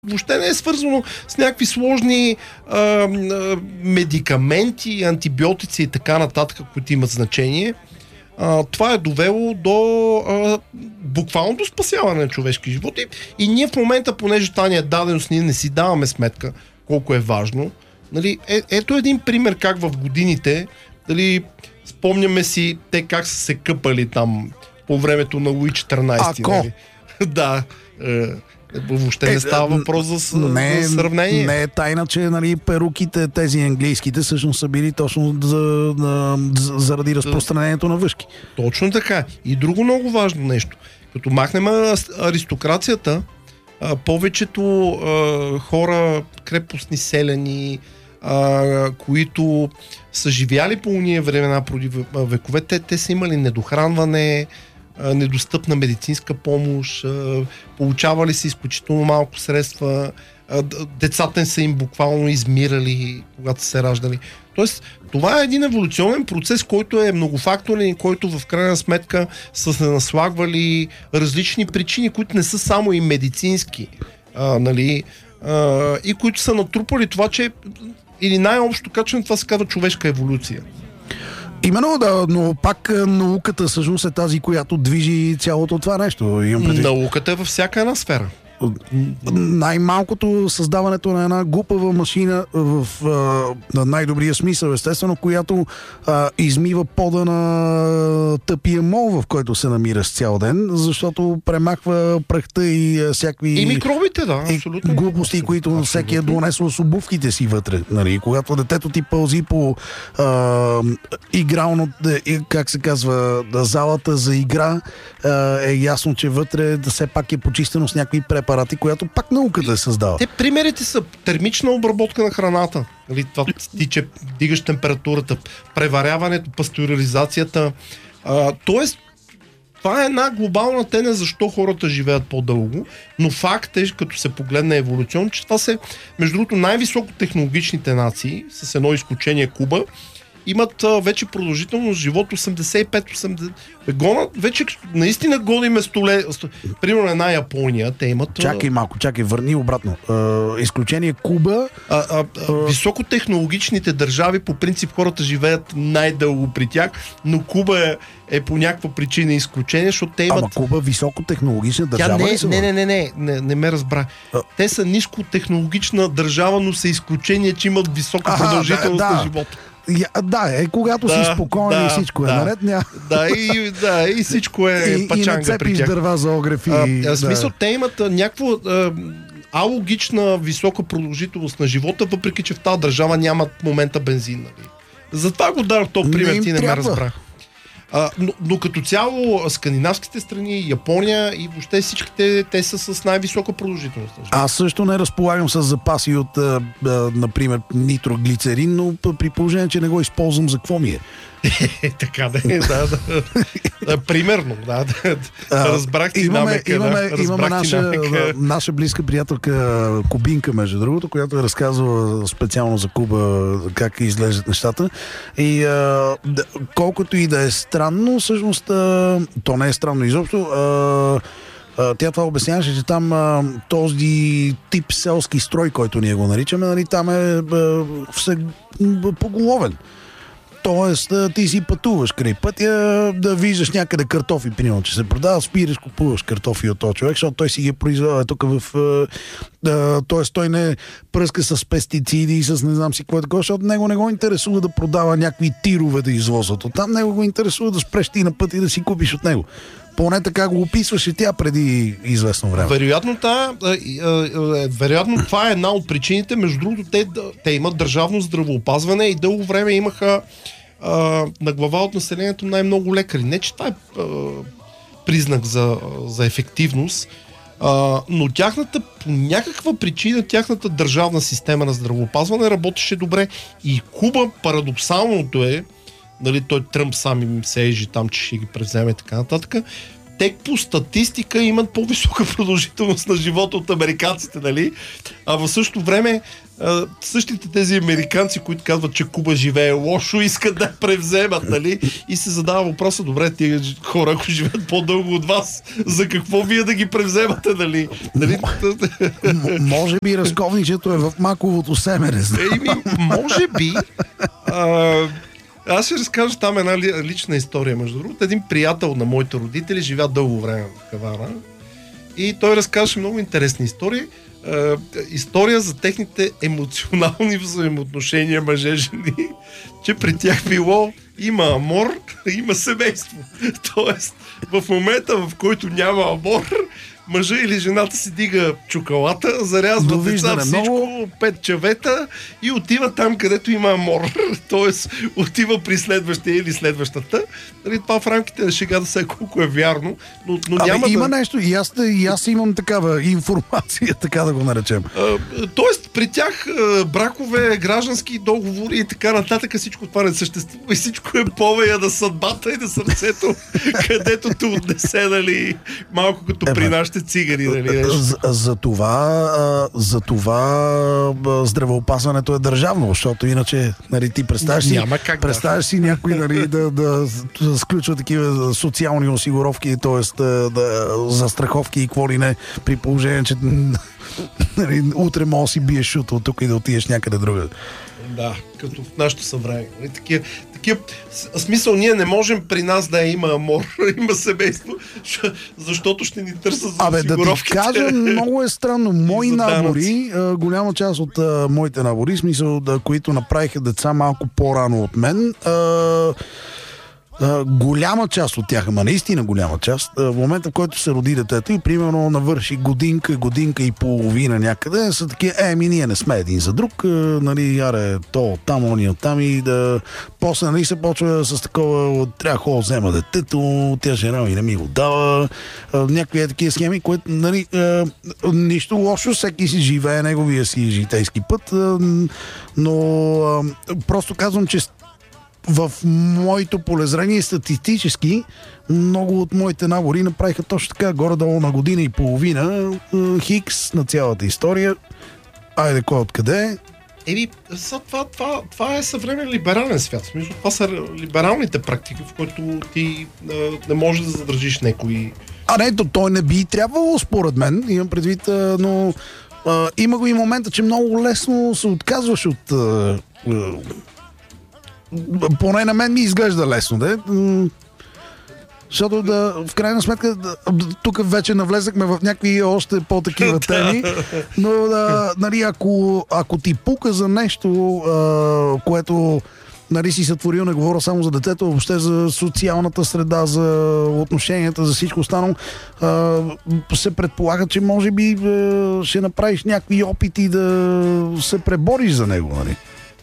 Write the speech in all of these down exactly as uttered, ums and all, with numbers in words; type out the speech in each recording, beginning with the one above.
Въобще не е свързано с някакви сложни а, а, медикаменти, антибиотици и така нататък, които имат значение. А, това е довело до а, буквално до спасяване на човешки животи. И ние в момента, понеже тая е даденост, ние не си даваме сметка колко е важно. Нали, е, ето един пример как в годините, дали, спомняме си те как са се къпали там по времето на Луи четиринайсети. Ако? Нали? Да. Е, въобще е, не става въпрос за, не, за сравнение. Не е тайна, че нали, перуките, тези английските, всъщност са били точно за, за, заради разпространението на въшки. Точно така. И друго много важно нещо. Като махнем аристокрацията, повечето а, хора, крепостни селяни, а, които са живяли по уния времена преди векове, те, те са имали недохранване, недостъпна медицинска помощ, получавали се изключително малко средства, децата са им буквално измирали, когато се раждали. Тоест, това е един еволюционен процес, който е многофакторен и който в крайна сметка са се наслагвали различни причини, които не са само и медицински, а, нали, а, и които са натрупали това, че или най-общо качено това се казва човешка еволюция. Именно, да, но пак науката всъщност е тази, която движи цялото това нещо. Науката е във всяка една сфера. Най-малкото създаването на една глупава машина в а, най-добрия смисъл, естествено, която а, измива пода на тъпия мол, в който се намираш цял ден, защото премахва прахта и а, всякакви... И микробите, да, абсолютно. Глупости, които абсолютно. Всеки е донесло с обувките си вътре. Нали? Когато детето ти пълзи по а, игрално, как се казва, залата за игра, а, е ясно, че вътре да все пак е почистено с някакви препарати, която пак науката е създава. Те примерите са термична обработка на храната. Нали, това ти, че дигаш температурата, преваряването, пастеризацията. А, тоест, това е една глобална тема, защо хората живеят по-дълго, но факт е, като се погледне еволюционно, че това са, между другото, най-високотехнологичните нации, с едно изключение Куба, имат а, вече продължителност живот осемдесет и пет осемдесет. Гона, вече наистина гоним столе. Примерно една Япония, те имат... Чакай малко, чакай, върни обратно. А, изключение Куба... А, а, а, високотехнологичните държави, по принцип хората живеят най-дълго при тях, но Куба е, е по някаква причина изключение, защото те имат... Ама Куба високотехнологична държава не, ли са? Не, не, не, не, не, не ме разбра. А... Те са нискотехнологична държава, но са изключение, че имат висока продължителност да, да. на живота. Я, да, е, когато да, си спокоен да, и всичко да, е наред, ня... да, и, да, и всичко е и, пачанга и не цепиш при тях. дърва за огрев и... А, в смисъл, да. Те имат някакво а, алогична висока продължителност на живота, въпреки че в тази държава нямат в момента бензин. Нали? Затова го дадох този пример, не ти не ме разбрах. А, но, но като цяло скандинавските страни, Япония и въобще всичките, те са с най-висока продължителност. Аз също не разполагам с запаси от, а, а, например, нитроглицерин, но при положение, че не го използвам, за какво ми е? Така да е, да, да. Примерно, да. да. Разбрах ти имаме, намека. Имаме, да. имаме наша, наша близка приятелка Кубинка, между другото, която е разказвала специално за Куба как изглеждат нещата. И а, колкото и да е странно, всъщност а, то не е странно изобщо. А, Тя това обясняваше, че там а, този тип селски строй, който ние го наричаме, нали, там е а, все поголовен. Тоест, ти си пътуваш край пътя, да виждаш някъде картофи, примерно, че се продава, спираш, купуваш картофи от този човек, защото той си ги произвежда тук в... Тоест, той не пръска с пестициди и с не знам си какво е такова, защото него не го интересува да продава някакви тирове да извозват. Оттам него го интересува да спреш ти на път и да си купиш от него. Поне така го описваше тя преди известно време. Вероятно, та, а, а, вероятно това е една от причините. Между другото, те, те имат държавно здравеопазване и дълго време имаха а, на глава от населението най-много лекари. Не, че това е а, признак за, за ефективност, а, но тяхната, по някаква причина, тяхната държавна система на здравеопазване работеше добре. И Куба, парадоксалното е, нали, той Тръмп сам им се ежи там, че ще ги превземе и така нататък. Те по статистика имат по-висока продължителност на живота от американците, нали? А в същото време а, същите тези американци, които казват, че Куба живее лошо, искат да превземат, нали? И се задава въпроса, добре, тия хора, ако живеят по-дълго от вас, за какво вие да ги превземате, нали? нали? М- може би разковничето е в маковото семе, не знам. Еми, може би. А, аз ще разкажа там една лична история, между другото. Един приятел на моите родители живя дълго време в Хавана и той разказваше много интересни истории. Uh, история за техните емоционални взаимоотношения мъже-жени, че при тях било има амор, има семейство. Тоест, в момента, в който няма амор, мъжа или жената си дига чоколата, зарязва деца, всичко, много... пет чавета и отива там, където има амор. Тоест, отива при следващия или следващата. Нали, това в рамките на шега да се колко е вярно, но, но Абе, няма има да... нещо, и аз, и аз имам такава информация, така да го наречем. А, тоест, при тях а, бракове, граждански договори и така нататък, всичко това не съществува и всичко е повея на съдбата и на сърцето, където те отнесе, нали, малко като при нашите цигари, нали? За, за това, за това здравеопазването е държавно, защото иначе, нали, ти представяш си, представяш си някой, нали, да, да, да сключва такива социални осигуровки, т.е. Да, да, застраховки и какво ли не, при положение, че нали, утре може да си биеш шуто от тук и да отидеш някъде друга. Да, като в нашото събрание. Такива, такива, смисъл, ние не можем при нас да има амор, има семейство, защото ще ни търсят за осигуровките. Абе, да ти кажа, много е странно. Мои набори, голяма част от а, моите набори, смисъл, да, които направиха деца малко по-рано от мен, а, Uh, голяма част от тях, ама наистина голяма част, uh, в момента, в който се роди детето и примерно навърши годинка, годинка и половина някъде, са такива, е, ми ние не сме един за друг, uh, нали, аре, то там, они оттам и да... После, нали, се почва с такова, трябва хора взема детето, тя жена ми не ми го дава, uh, някакви такива схеми, които, нали, uh, нищо лошо, всеки си живее неговия си житейски път, uh, но uh, просто казвам, че в моето полезрение статистически много от моите набори направиха точно така, горе-долу на година и половина, хикс на цялата история. Айде, кой откъде? Еми, това, това, това е съвременен либерален свят. Смисъл, това са либералните практики, в които ти а, не можеш да задържиш някой. А не, то той не би трябвало, според мен, имам предвид, а, но а, има го и момента, че много лесно се отказваш от... А, а, поне на мен ми изглежда лесно, да? Защото да, в крайна сметка да, тук вече навлезахме в някакви още по-такива теми, но да, нали, ако, ако ти пука за нещо, а, което, нали, си сътворил, не говоря само за детето, въобще за социалната среда, за отношенията, за всичко останало, а, се предполага, че може би а, ще направиш някакви опити да се пребориш за него, нали?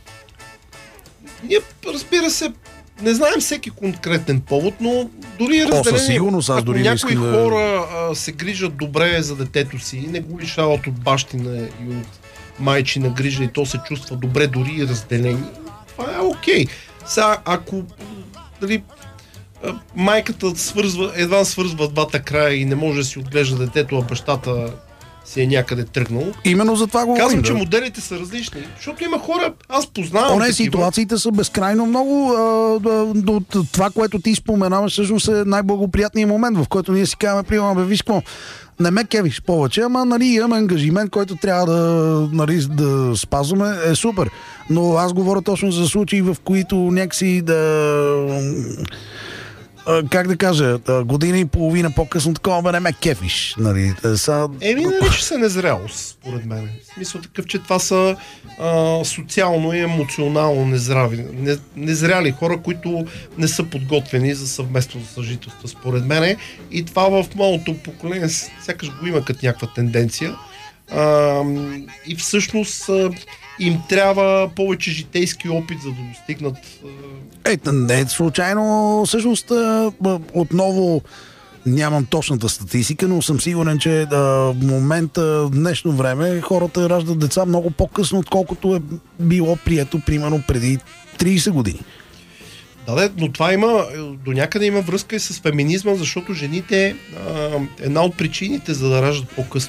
Ние, разбира се, не знаем всеки конкретен повод, но дори е разделение. Сигурност, аз дори някои да... хора а, се грижат добре за детето си и не го лишават от бащина и от майчина грижа и то се чувства добре, дори и разделение. Това е окей. Сега, ако дали, майката свързва, едва свързва двата края и не може да си отглежда детето, а бащата си е някъде тръгнал. Именно за това говорим. Казвам, да. че моделите са различни, защото има хора, аз познавам. О, не, ситуациите са безкрайно много. От това, което ти споменаваш, всъщност е най-благоприятният момент, в който ние си казваме, примерно, бе, виж какво, не ме кевиш повече, ама, нали, имаме ангажимент, който трябва да, нали, да спазваме, е супер. Но аз говоря точно за случаи, в които някакси да... как да кажа, година и половина по-късно такова, бе, не ме кефиш. Нали, са... Еми, нарича се незрялост, според мен. В смисъл такъв, че това са а, социално и емоционално незрави, не, незряли хора, които не са подготвени за съвместно съжителство, според мен. И това в моето поколение сякаш го има като някаква тенденция. А, и всъщност а, им трябва повече житейски опит, за да достигнат... Е, не случайно, всъщност, отново нямам точната статистика, но съм сигурен, че в момента, в днешно време, хората раждат деца много по-късно, отколкото е било прието, примерно, преди трийсет години. Да, да, но това има, до някъде има връзка и с феминизма, защото жените, една от причините за да раждат по-късно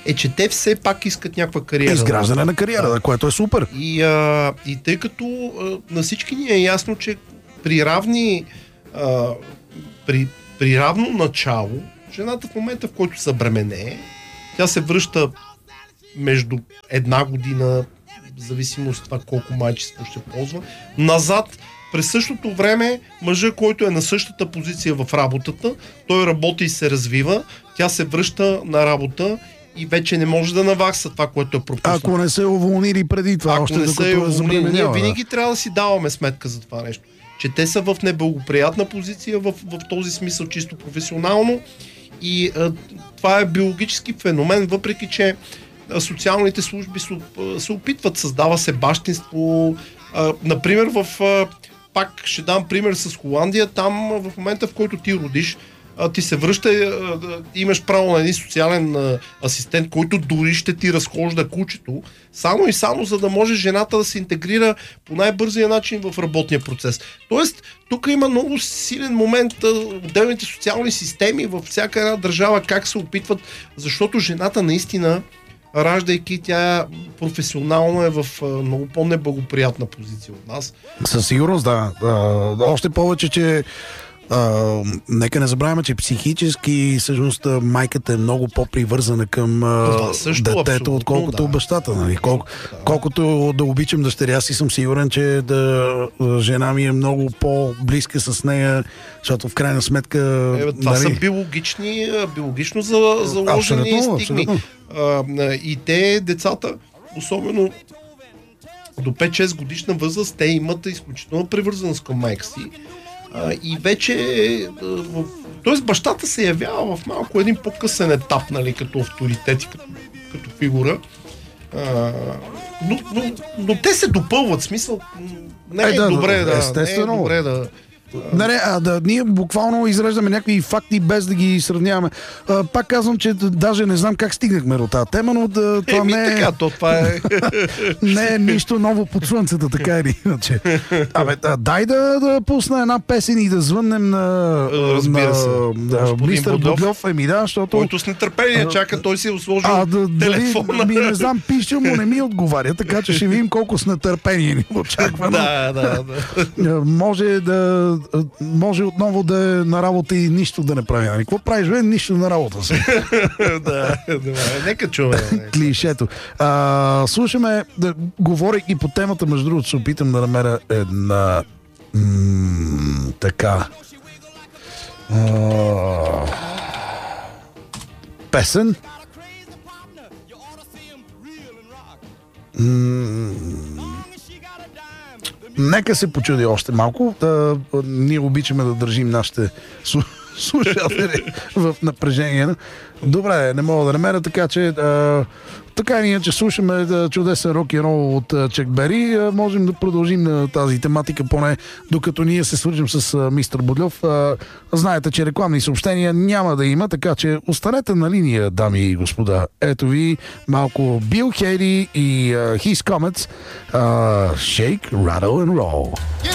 е, че те все пак искат някаква кариера. Изграждане на кариера, да, което е супер. И, а, и тъй като а, на всички ни е ясно, че при равни а, при, при равно начало, жената в момента, в който се бременее, тя се връща между една година, в зависимост от това колко майчество ще ползва, назад. През същото време мъжа, който е на същата позиция в работата, той работи и се развива, тя се връща на работа и вече не може да навакса това, което е пропуснато. Ако не се уволнили преди това, Ако още не докато се е уволнили, забременява. ние винаги трябва да си даваме сметка за това нещо. Че те са в неблагоприятна позиция в, в този смисъл чисто професионално и а, това е биологически феномен, въпреки че а, социалните служби се, се опитват, създава се бащинство. А, например, в а, пак ще дам пример с Холандия, там в момента, в който ти родиш, ти се връща, имаш право на един социален асистент, който дори ще ти разхожда кучето, само и само за да може жената да се интегрира по най-бързия начин в работния процес. Тоест, тук има много силен момент, отделните социални системи във всяка една държава как се опитват, защото жената наистина, раждайки, тя професионално е в много по-неблагоприятна позиция от нас. Със сигурност, да. А, още повече, че а, нека не забравяме, че психически всъщност майката е много по-привързана към а, също, детето, отколкото да. бащата. Нали? Колко, да. Колкото да обичам дъщеря си, съм сигурен, че да, жена ми е много по-близка с нея, защото в крайна сметка... Е, това нали? са биологични, биологично заложени абсолютно, стигми. абсолютно. А, и те, децата, особено до пет-шест годишна възраст, те имат изключително привързаност към майка си. А, и вече в... Тоест бащата се явява в малко един по-късен етап, нали, като авторитет и като, като фигура. А, но, но, но те се допълват, смисъл. Не е, е да, добре да, естествено. Не е добре да... Не, не, а да ние буквално изреждаме някакви факти без да ги сравняваме. А, пак казвам, че даже не знам как стигнахме до тази тема, но да, това Еми, не е... така, то това е... не е нищо ново под слънцето, така или иначе. Абе, да, дай да, да пусна една песен и да звъннем на, Разбира се. на, на мистер Бодльов. Еми да, защото... Който с нетърпение чака, той си е сложил а, да, телефона. Ми, не знам, пиша му, не ми отговаря, така че ще видим колко с нетърпение ни очаква. Да, да, да. Може да може отново да е на работа и нищо да не прави. Нали? Какво правиш, бе? Нищо на работа си. Да, нека чуме. Клишето. А, слушаме, да, говорейки по темата, между другото, се опитам да намеря една м- така а, песен. М- Нека се почуди още малко. Да, ние обичаме да държим нашите слушатели в напрежение. Добре, не мога да намеря, така че а, така и ние, че слушаме да, чудесен рок-н-рол от Чак Бери, а, можем да продължим на тази тематика, поне докато ние се свържим с а, мистер Бодльов. А, знаете, че рекламни съобщения няма да има, така че останете на линия, дами и господа. Ето ви малко Бил Хейли и uh, His Comets, uh, Shake, Rattle and Roll.